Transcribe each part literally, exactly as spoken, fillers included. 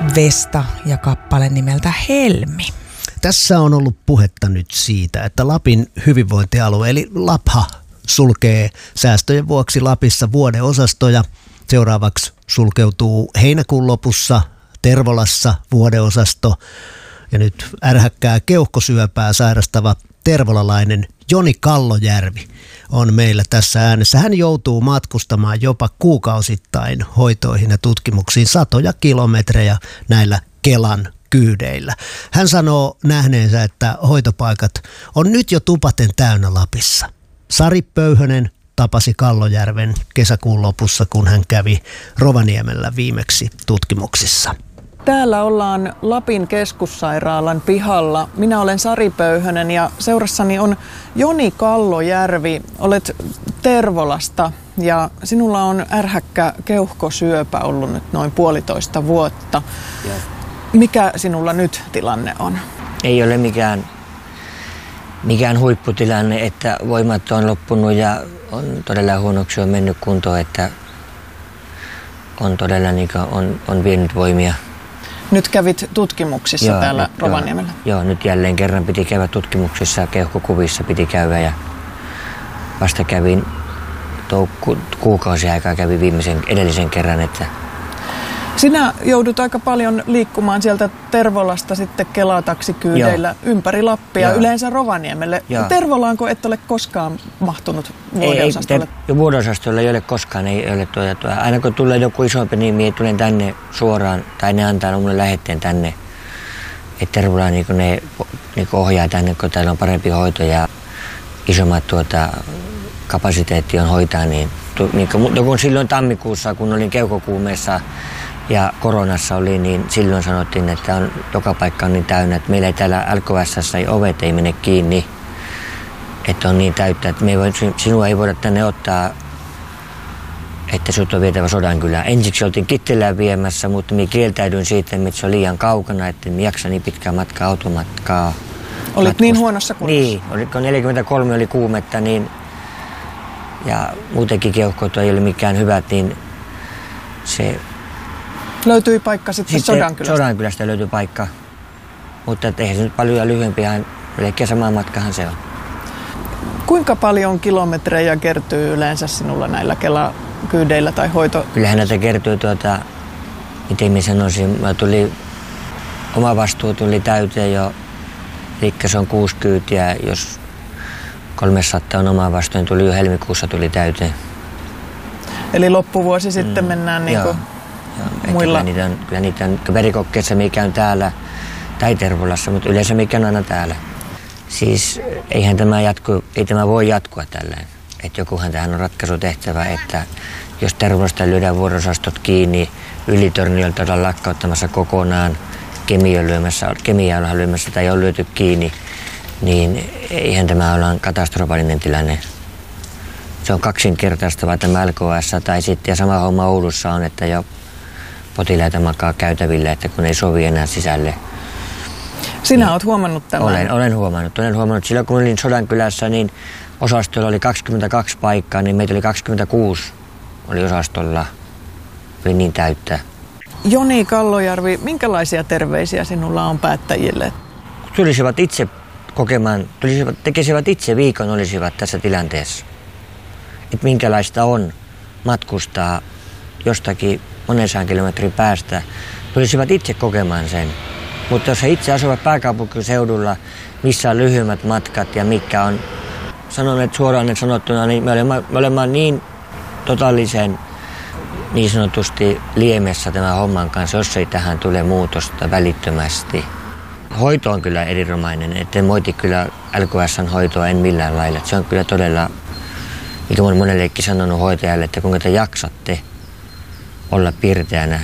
Vesta ja kappale nimeltä Helmi. Tässä on ollut puhetta nyt siitä, että Lapin hyvinvointialue eli LAPHA sulkee säästöjen vuoksi Lapissa vuodeosastoja. Seuraavaksi sulkeutuu heinäkuun lopussa Tervolassa vuodeosasto ja nyt ärhäkkää keuhkosyöpää sairastava tervolalainen Joni Kallojärvi on meillä tässä äänessä. Hän joutuu matkustamaan jopa kuukausittain hoitoihin ja tutkimuksiin satoja kilometrejä näillä Kelan kyydeillä. Hän sanoo nähneensä, että hoitopaikat on nyt jo tupaten täynnä Lapissa. Sari Pöyhönen tapasi Kallojärven kesäkuun lopussa, kun hän kävi Rovaniemellä viimeksi tutkimuksissa. Täällä ollaan Lapin keskussairaalan pihalla. Minä olen Sari Pöyhönen ja seurassani on Joni Kallojärvi. Olet Tervolasta ja sinulla on ärhäkkä keuhkosyöpä ollut nyt noin puolitoista vuotta. Joo. Mikä sinulla nyt tilanne on? Ei ole mikään, mikään huipputilanne, että voimat on loppunut ja on todella huonoksi on mennyt kuntoon, että on todella niin kuin on, on vienyt voimia. Nyt kävit tutkimuksissa joo, täällä nyt, Rovaniemellä? Joo, joo, nyt jälleen kerran piti käydä tutkimuksissa, keuhkokuvissa piti käydä ja vasta kävin toukku, kuukausi aikaa kävin viimeisen edellisen kerran. Että sinä joudut aika paljon liikkumaan sieltä Tervolasta sitten Kela-taksikyydeillä joo. ympäri Lappia, joo. yleensä Rovaniemelle. Joo. Tervolaanko et ole koskaan mahtunut vuodeosastolle? Ei, ei vuodeosastolle ei ole koskaan. Ei ole tuota, tuota. Aina kun tulee joku isompi nimi, tulen tänne suoraan, tai ne antaa minulle lähetteen tänne. Että Tervola niin ne niin ohjaa tänne, kun täällä on parempi hoito ja isommat tuota, kapasiteetti on hoitaa. Niin, niin kun silloin tammikuussa, kun olin keuhkokuumeessa, ja koronassa oli, niin silloin sanottiin, että on, joka paikka on niin täynnä, että meillä ei täällä L K S:ssä ei ovet ei mene kiinni, että on niin täyttä, että me ei voi, sinua ei voida tänne ottaa, että sinut on vietävä Sodankylään. Ensiksi oltiin Kittilään viemässä, mutta minä kieltäydyin siitä, että se on liian kaukana, että en jaksa niin pitkää matkaa, automatkaa. Olit matkusta. Niin huonossa kunnossa? Niin, oliko neljäkymmentäkolme oli kuumetta, niin, ja muutenkin keuhkot ei ole mikään hyvät, niin se löytyi paikka sitten, sitten Sodankylästä? Sodankylästä löytyi paikka, mutta eihän se nyt paljon lyhyempi, ihan melkein sama matkahan se on. Kuinka paljon kilometrejä kertyy yleensä sinulla näillä Kela-kyydeillä tai hoito? Kyllähän näitä kertyy, tuota, miten minä sanoisin, tuli, oma vastuu tuli täyteen jo, eli se on kuusi kyytiä, jos kolmesataa on oma vastuu, niin tuli jo helmikuussa tuli täyteen. Eli loppuvuosi sitten mm, mennään niin kuin muilla? Kyllä niitä on, kyllä niitä on verikokkeessa, mikä on täällä tai Tervolassa, mutta yleensä mikä on aina täällä. Siis eihän tämä jatku, ei tämä voi jatkua tällään. Että jokuhan tähän on ratkaisu tehtävä, että jos Tervolasta lyödään vuorosastot kiinni, Ylitorniolta ollaan lakkauttamassa kokonaan, Kemiä lyömässä, Kemiä ollaan lyömässä tai on lyöty kiinni, niin eihän tämä ole katastrofaalinen tilanne. Se on kaksinkertaistava tämä L K S tai sitten ja sama homma Oulussa on, että jo potilaita makaa käytävillä, että kun ei sovi enää sisälle. Sinä niin, olet huomannut tämän? Olen, olen huomannut. Olen huomannut. Silloin kun olin Sodankylässä, niin osastolla oli kaksikymmentäkaksi paikkaa, niin meitä oli kaksikymmentäkuusi oli osastolla. Oli niin täyttä. Joni Kallojärvi, minkälaisia terveisiä sinulla on päättäjille? Tulisivat itse kokemaan, tulisivat, tekisivät itse viikon, olisivat tässä tilanteessa. Että minkälaista on matkustaa jostakin monen sadan kilometrin päästä, tulisivat itse kokemaan sen. Mutta jos he itse asuvat pääkaupunkiseudulla, missä on lyhyemmät matkat ja mikä on, sanon että suoraan että sanottuna, niin me olemme, me olemme niin totaalisen niin sanotusti liemessä tämän homman kanssa, jos ei tähän tule muutosta välittömästi. Hoito on kyllä erinomainen, etten moiti kyllä L K S:n hoitoa en millään lailla. Se on kyllä todella, mikä olen monellekin sanonut hoitajalle, että kuinka te jaksatte olla pirteänä.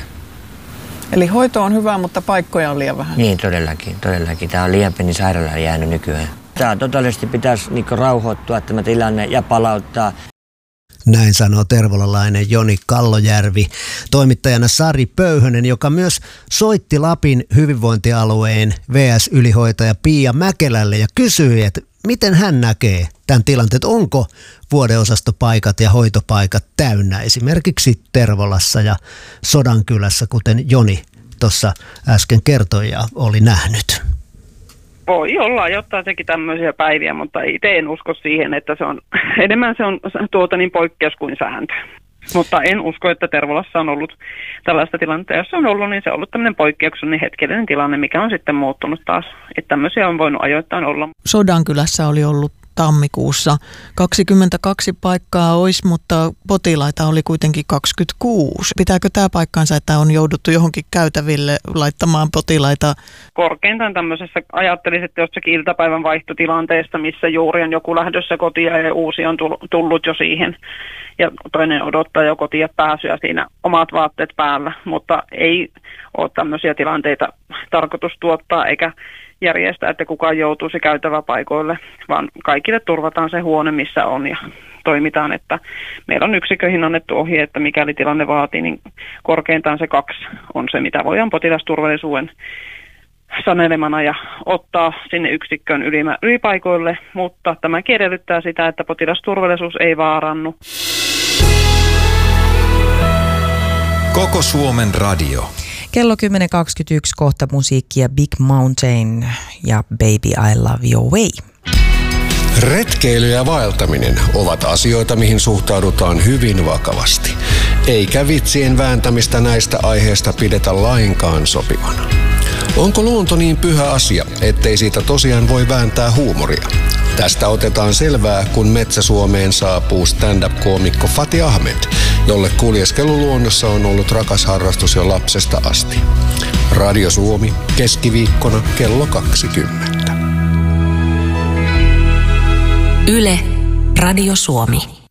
Eli hoito on hyvä, mutta paikkoja on liian vähän. Niin, todellakin. todellakin. Tämä on liian pieni sairaala jäänyt nykyään. Tämä totaalisesti pitäisi niin rauhoittua tämä tilanne ja palauttaa. Näin sanoo tervolalainen Joni Kallojärvi. Toimittajana Sari Pöyhönen, joka myös soitti Lapin hyvinvointialueen V S-ylihoitaja Pia Mäkelälle ja kysyi, että miten hän näkee tämän tilanteen, että onko vuodeosastopaikat ja hoitopaikat täynnä esimerkiksi Tervolassa ja Sodankylässä, kuten Joni tuossa äsken kertoi ja oli nähnyt. Voi olla ajoittaa sekin tämmöisiä päiviä, mutta itse en usko siihen, että se on enemmän se on tuota niin poikkeus kuin sääntö. Mutta en usko, että Tervolassa on ollut tällaista tilannetta. Jos se on ollut, niin se on ollut tämmöinen poikkeuksellinen hetkellinen tilanne, mikä on sitten muuttunut taas. Että tämmöisiä on voinut ajoittain olla. Sodankylässä oli ollut tammikuussa kaksikymmentäkaksi paikkaa olisi, mutta potilaita oli kuitenkin kaksikymmentäkuusi. Pitääkö tämä paikkaansa, että on jouduttu johonkin käytäville laittamaan potilaita? Korkeintaan tämmöisessä ajattelisin, että jossakin iltapäivän vaihtotilanteesta, missä juuri on joku lähdössä kotia ja uusi on tullut jo siihen. Ja toinen odottaa jo kotia pääsyä siinä omat vaatteet päällä, mutta ei ole tämmöisiä tilanteita tarkoitus tuottaa eikä järjestää, että kukaan joutuisi käytäväpaikoille, vaan kaikille turvataan se huone, missä on ja toimitaan, että meillä on yksiköihin annettu ohje, että mikäli tilanne vaatii, niin korkeintaan se kaksi on se, mitä voidaan potilasturvallisuuden sanelemana ja ottaa sinne yksikköön ylipaikoille, mutta tämäkin edellyttää sitä, että potilasturvallisuus ei vaarannu. Koko Suomen radio. Kello kymmenen kaksikymmentäyksi, kohta musiikkia Big Mountain ja Baby I Love Your Way. Retkeily ja vaeltaminen ovat asioita, mihin suhtaudutaan hyvin vakavasti. Eikä vitsien vääntämistä näistä aiheista pidetä lainkaan sopivana. Onko luonto niin pyhä asia, ettei siitä tosiaan voi vääntää huumoria? Tästä otetaan selvää, kun Metsä-Suomeen saapuu stand-up-koomikko Fatih Ahmed, jolle kuljeskelu luonnossa on ollut rakas harrastus jo lapsesta asti. Radio Suomi, keskiviikkona kello kaksikymmentä. Yle, Radio Suomi.